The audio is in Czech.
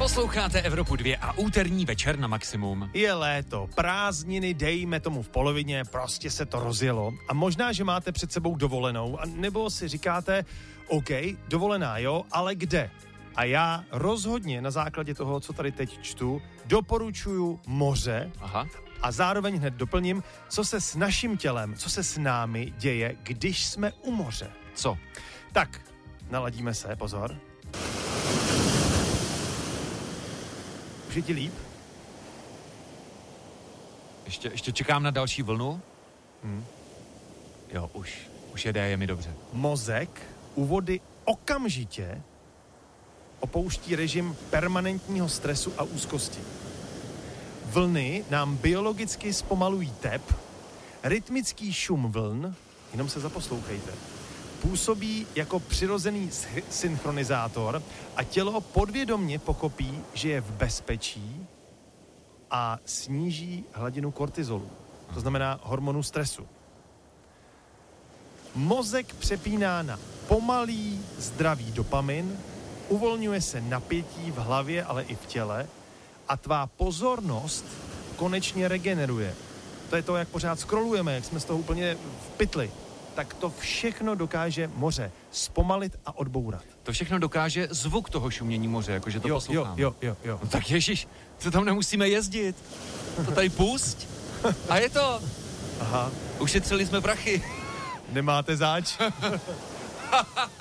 Posloucháte Evropu 2 a úterní večer na maximum. Je léto, prázdniny, dejme tomu v polovině, prostě se to rozjelo. A možná, že máte před sebou dovolenou, nebo si říkáte, OK, dovolená jo, ale kde? A já rozhodně na základě toho, co tady teď čtu, doporučuju moře. Aha. A zároveň hned doplním, co se s naším tělem, co se s námi děje, když jsme u moře. Co? Tak, naladíme se, pozor. Už je ti líp? Ještě čekám na další vlnu. Jo, už jede, je mi dobře. Mozek u vody okamžitě opouští režim permanentního stresu a úzkosti. Vlny nám biologicky zpomalují tep, rytmický šum vln, jenom se zaposlouchejte, působí jako přirozený synchronizátor a tělo podvědomě pochopí, že je v bezpečí a sníží hladinu kortizolu, to znamená hormonu stresu. Mozek přepíná na pomalý, zdravý dopamin, uvolňuje se napětí v hlavě, ale i v těle a tvá pozornost konečně regeneruje. To je to, jak pořád scrollujeme, jak jsme z toho úplně v pytli. Tak to všechno dokáže moře zpomalit a odbourat. To všechno dokáže zvuk toho šumění moře, jakože to poslouchám. Jo. No tak ježiš, to tam nemusíme jezdit. To tady pusť. A je to. Aha. Ušetřili jsme prachy. Nemáte zač?